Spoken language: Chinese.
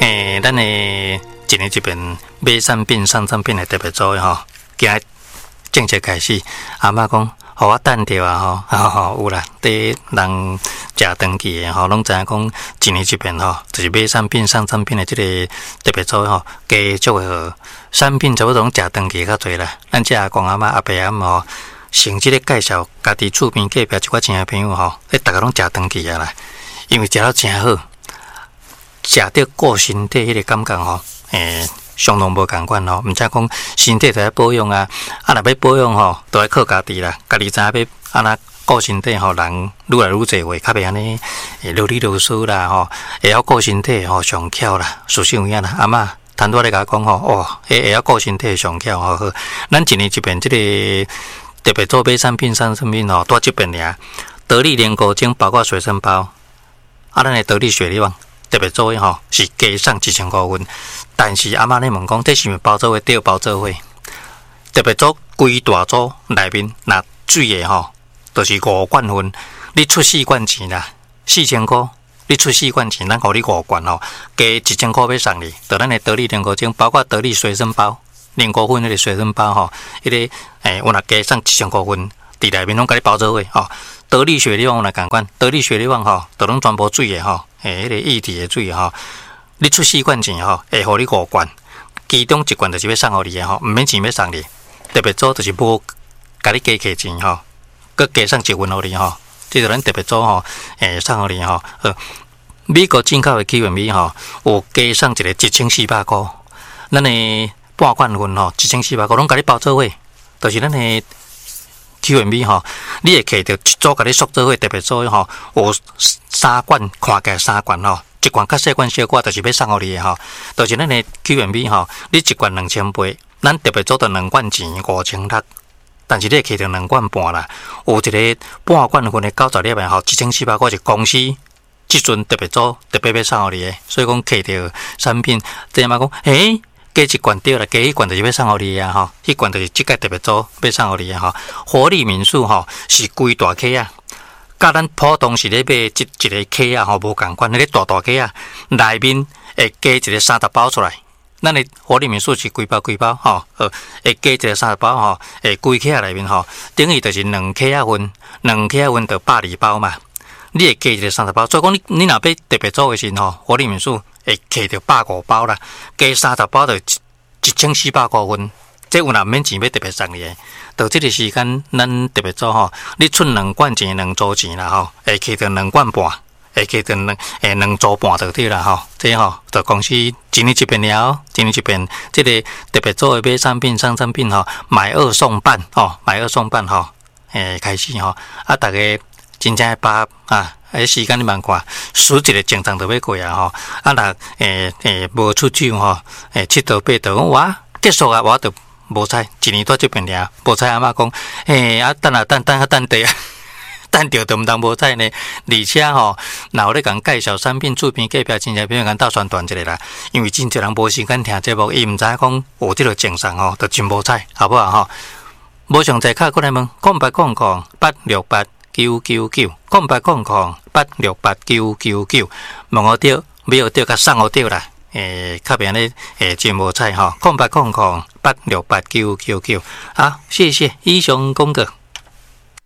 咱的一年一遍买产品、送产品的特别组的吼，今日正式开始。阿嬷讲，互我等着啊吼，有啦，伫人食长期的吼，拢知影讲一年一遍吼，就是买产品、送产品的这个特别组吼，加足的产品差不多拢食长期较侪啦。咱这阿公阿嬷阿伯阿姆吼，成即个介绍家己厝边隔壁一寡亲戚朋友吼，逐个拢食长期啊啦，因为食了真好。食到顾身体迄个感觉吼，相当无共款吼。毋知讲身体就要保养啊，若要保养吼，都要靠家己啦。家己知影要安怎顾身体吼，人愈来愈侪话，较袂安尼啰里啰嗦啦吼。会晓顾身体吼，上巧啦，事实有影啦。阿嬷坦多咧甲我讲吼，哇，会晓顾身体上巧吼好。咱一年一遍即个特别做买产品、送产品吼，多一遍尔。得力莲果精包括随身包，咱的得力雪莉网。特别做的吼是加送1050元，但是阿妈咧问讲，这是毋包做伙对包做伙？特别做规大组内面那水的吼，就是5罐份，你出4罐钱啦，4000块，你出4罐钱，咱互你5罐吼，加1000块要送你，就咱的得力莲果精，包括得力随身包，05份迄个随身包吼，迄个我若加送1050元，伫内面拢甲你包做伙吼。得力雪莉网来共款，得力雪莉网吼，都拢全部水的吼，迄个液体的水吼，你出4罐钱吼，会互你5罐，其中1罐就是要送互你的吼，毋免钱要送你，特别组就是无甲你加客钱吼，佮加送1份互你吼，这就咱特别组吼，送互你吼。美国进口的起源米吼，有加送一个1400块，咱的半罐份吼，1400块拢甲你包做伙，就是咱的。QMB 吼，你会摕到一组甲你塑做伙特别组吼，有3罐，看起来3罐吼，一罐较细罐小罐，就是要送互你的吼。就是咱的 QMB 吼，你一罐2800，咱特别组到2罐钱5600，但是你会摕到2罐半啦，有一个半罐份的90粒的吼，1700块是公司即阵特别组特别要送互你的，所以讲摕到产品，这嘛讲，加1罐对啦，加1罐就是要送互你啊吼，迄罐就是即个特别组要送互你啊吼。活力民宿吼是规大客啊，甲咱普通是咧买一个客啊吼无共款，迄个大客啊内面会加一个30包出来。咱的活力民宿是规包吼，会加一个30包吼，规客内面吼，等于就是2客啊份，2客啊份就120包嘛。你会加一个30包，所以讲你若买特别组的时吼，活力民宿。会摕到150包啦，加30包就1400块份，这有若免钱要特别送你的。到这个时间，咱特别做吼，你出2罐钱2组钱啦吼，会摕到2罐半，会摕到2组半就对啦吼。这吼，就公司一年一遍了，一年一遍，这个特别做的买产品、送产品吼，买2送半吼，买2送半吼，开始吼，大家真正把啊。时间你慢看，数一个正常就要过啊吼，无出酒吼，7道8道，我结束啊，我就无采，一年多这边尔，无采阿嬷讲，等地啊，等着就毋通无采呢，而且吼，若有咧共介绍产品，厝边隔壁亲戚朋友共斗宣传一下啦，因为真侪人无时间听节目，伊毋知影讲有即个正常吼，就真无采，好不好吼？无详细卡过来问，0800-868-999，0800-868-999，问我对，买我对，甲送我对啦，较别呢，真无采吼，0800-868-999，好，谢谢，以上公告。